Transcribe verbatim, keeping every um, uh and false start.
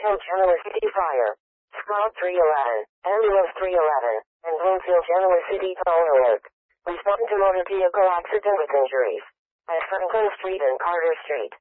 Hill Genoa City Fire. Squad three eleven, Ambulance three eleven, and Bloomfield Genoa City Toll Alert. Respond to motor vehicle accident with injuries at Franklin Street and Carter Street.